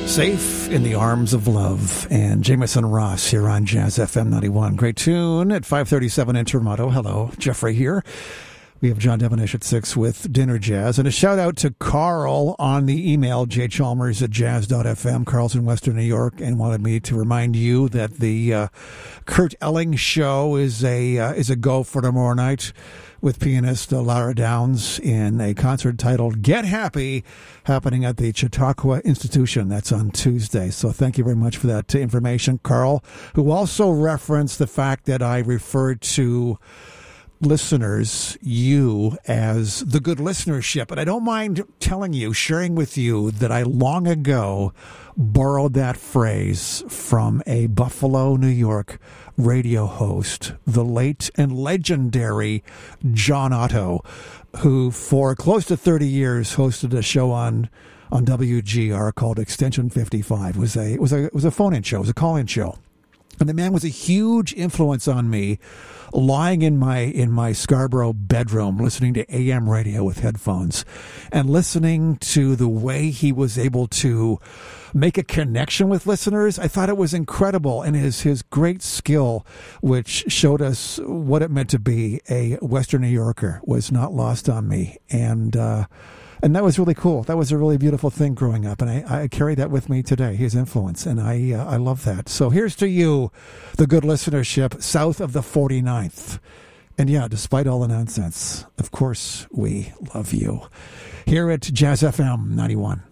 Safe in the Arms of Love, and Jameson Ross here on Jazz FM 91. Great tune at 5:37 in Toronto. Hello, Jeffrey here. We have John Devonish at 6 with Dinner Jazz. And a shout out to Carl on the email, jchalmers@jazz.fm. Carl's in Western New York and wanted me to remind you that the Kurt Elling show is a go for tomorrow night with pianist Lara Downs in a concert titled Get Happy, happening at the Chautauqua Institution. That's on Tuesday. So thank you very much for that information, Carl, who also referenced the fact that I referred to listeners, you, as the good listenership. And I don't mind telling you, sharing with you, that I long ago borrowed that phrase from a Buffalo, New York radio host, the late and legendary John Otto, who for close to 30 years hosted a show on WGR called Extension 55. It was a phone-in show. It was a call-in show. And the man was a huge influence on me, lying in my Scarborough bedroom, listening to AM radio with headphones and listening to the way he was able to make a connection with listeners. I thought it was incredible. And his great skill, which showed us what it meant to be a Western New Yorker, was not lost on me. And that was really cool. That was a really beautiful thing growing up. And I carry that with me today, his influence. And I love that. So here's to you, the good listenership south of the 49th. And yeah, despite all the nonsense, of course, we love you. Here at Jazz FM 91.